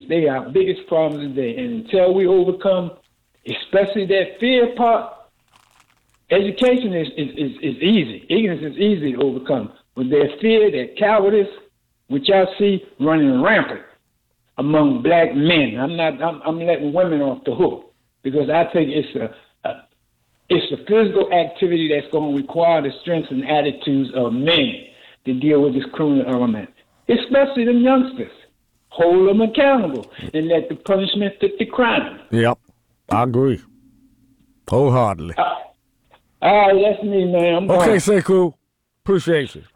They are our biggest problems today. And until we overcome, especially that fear part, education is easy. Ignorance is easy to overcome. But their fear, their cowardice, which I see running rampant among black men. I'm letting women off the hook because I think it's a physical activity that's going to require the strengths and attitudes of men to deal with this criminal element, especially them youngsters. Hold them accountable and let the punishment fit the crime. Yep, I agree wholeheartedly. All right, that's me, man. Okay, Sekou, appreciate you.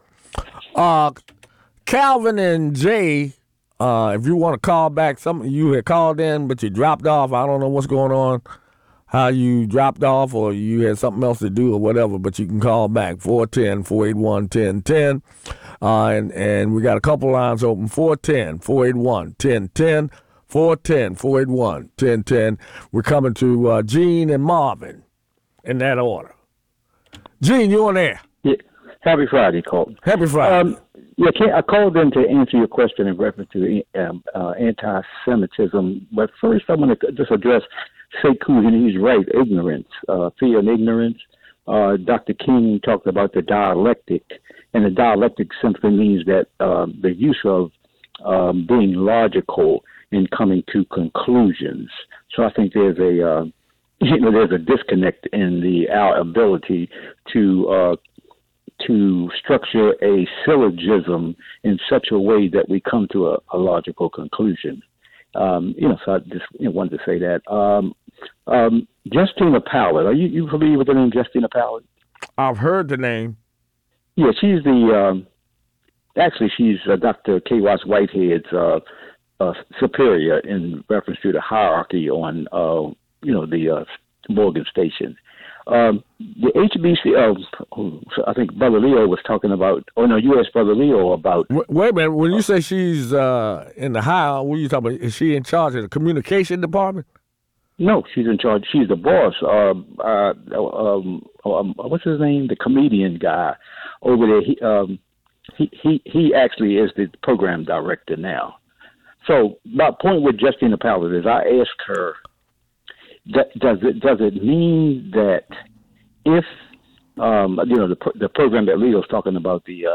Calvin and Jay, if you want to call back, some of you had called in, but you dropped off. I don't know what's going on, how you dropped off, or you had something else to do or whatever, but you can call back, 410-481-1010. And we got a couple lines open, 410-481-1010, 410-481-1010. We're coming to Gene and Marvin in that order. Gene, you on there? Yeah. Happy Friday, Colton. Happy Friday. I called in to answer your question in reference to anti-Semitism. But first, I want to just address Sekou, and he's right, ignorance, fear and ignorance. Dr. King talked about the dialectic, and the dialectic simply means that the use of being logical and coming to conclusions. So I think there's a disconnect in our ability to structure a syllogism in such a way that we come to a logical conclusion. So I just wanted to say that. Justina Powell, are you familiar with the name Justina Powell? I've heard the name. Yeah, she's she's Dr. K. Watts Whitehead's superior in reference to the hierarchy on, the Morgan station. The HBC, I think Brother Leo was talking about, U.S. Brother Leo about. Wait a minute, when you say she's in the high, what are you talking about? Is she in charge of the communication department? No, she's in charge. She's the boss. What's his name? The comedian guy over there. He actually is the program director now. So my point with Justina Powell is, I asked her, does it mean that if the program that Leo's talking about, the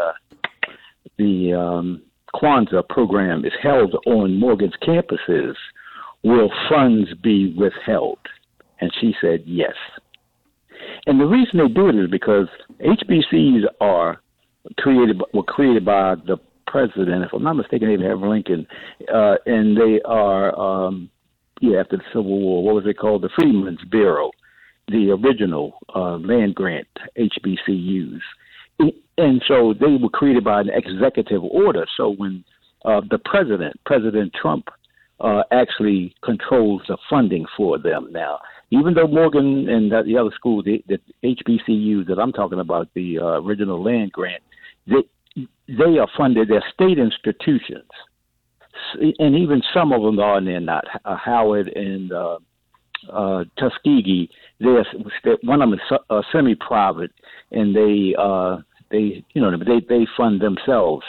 Kwanzaa program is held on Morgan's campuses, will funds be withheld? And she said yes. And the reason they do it is because HBCs were created by the president, if I'm not mistaken, Abraham Lincoln, and they are after the Civil War. What was it called? The Freedmen's Bureau, the original land grant HBCUs. And so they were created by an executive order. So when the President Trump, actually controls the funding for them now. Even though Morgan and the other schools, the HBCUs that I'm talking about, the original land grant, they are funded, they're state institutions. And even some of them are, and they're not. Howard and Tuskegee, one of them is semi-private, and they fund themselves.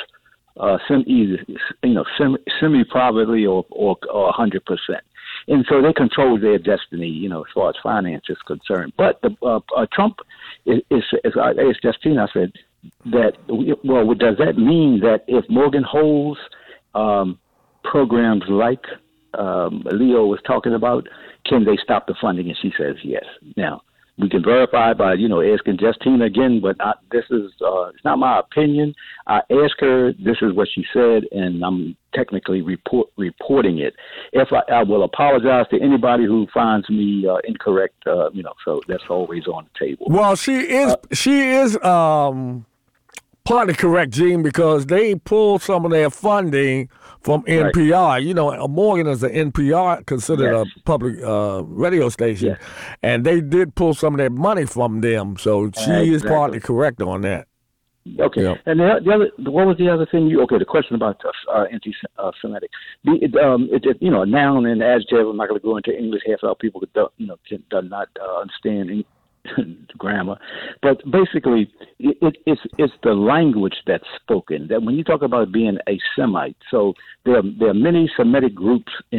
Semi-privately or 100%, and so they control their destiny, as far as finance is concerned. But Trump is Justina. I said that. Well, does that mean that if Morgan holds programs like Leo was talking about, can they stop the funding? And she says yes. Now, we can verify by, asking Justina again, but this is it's not my opinion. I asked her, this is what she said, and I'm technically reporting it. If I will apologize to anybody who finds me incorrect, so that's always on the table. Well, she is partly correct, Gene, because they pulled some of their funding from NPR. Right. Morgan is an NPR, considered a public radio station, and they did pull some of their money from them. So she is partly correct on that. Okay. Yep. And the other, what was the other thing? The question about anti-Semitic. A noun and adjective. I'm not going to go into English. Half of our people do not understand grammar, but basically it's the language that's spoken. That when you talk about being a Semite, so there are many Semitic groups